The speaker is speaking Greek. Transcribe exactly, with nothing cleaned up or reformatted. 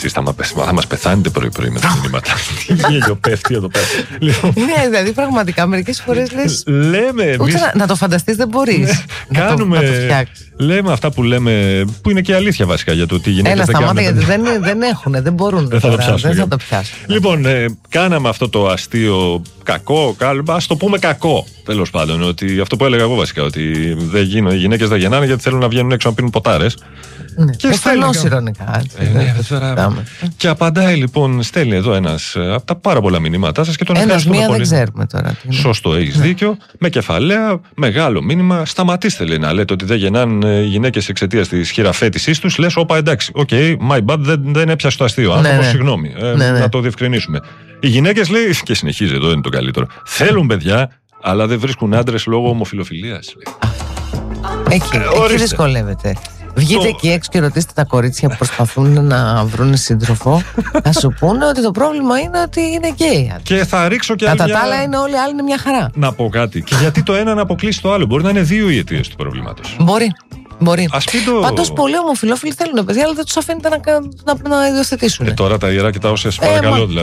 Εσείς θα, θα μας πεθάνετε πρωί-πρωί με τα μηνύματα. Τι γέλιο πέφτει εδώ πέρα. Ναι, δηλαδή πραγματικά μερικές φορές λες. Λέμε εμείς. Να, να το φανταστείς δεν μπορείς. Να κάνουμε. Το, να το φτιάξεις. Λέμε αυτά που λέμε, που είναι και αλήθεια βασικά για το τι γυναίκες Έλα, δεν σταμάτα, κάνουν. γιατί δεν, δεν έχουν, δεν μπορούν. Δεν θα το πιάσουν. Δεν θα το πιάσουν. Λοιπόν, ε, κάναμε αυτό το αστείο κακό, κάλμπα, ας το πούμε κακό. Τέλος πάντων, ότι αυτό που έλεγα εγώ βασικά, ότι δεν γίνω, οι γυναίκες δεν γεννάνε γιατί θέλουν να βγαίνουν έξω να πίνουν ποτάρες. Ναι, και προφανώς ειρωνικά. Ε, ναι, τώρα... Και απαντάει λοιπόν, στέλνει εδώ ένας από τα πάρα πολλά μηνύματά σας και τον ευχαριστούμε μία πολύ. Δεν ξέρουμε τώρα. Σωστό, έχεις ναι. δίκιο. Με κεφαλαία, μεγάλο μήνυμα. Σταματήστε, λέει, να λέτε ότι δεν γεννάνε οι γυναίκες εξαιτίας της χειραφέτησής τους. Λες, όπα, εντάξει, οκ, okay, my bad, δεν, δεν έπιασε το αστείο. Άνθρωπος, ναι, ναι. συγγνώμη. Ε, ναι, ναι. Να το διευκρινίσουμε. Οι γυναίκες, λέει, και συνεχίζει, εδώ είναι το καλύτερο. Θέλουν παιδιά, αλλά δεν βρίσκουν άντρες λόγω ομοφιλοφιλίας. Εκεί, ε, εκεί δυσκολεύεται. Βγείτε το... εκεί έξω και ρωτήστε τα κορίτσια που προσπαθούν να βρουν σύντροφο. Θα σου πούνε ότι το πρόβλημα είναι ότι είναι γκέι. Και θα ρίξω και κατά άλλη. Κατά τα άλλα είναι όλοι οι άλλοι είναι μια χαρά. Να πω κάτι. Και γιατί το ένα να αποκλείσει το άλλο. Μπορεί να είναι δύο οι αιτίες του προβλήματος. Μπορεί. Μπορεί. Το... Πάντως πολλοί ομοφυλόφιλοι θέλουν παιδιά, αλλά δεν τους αφήνεται να, να, να υιοθετήσουν. Ε, τώρα τα ιερά και τα όσες παρακαλώ. Ε,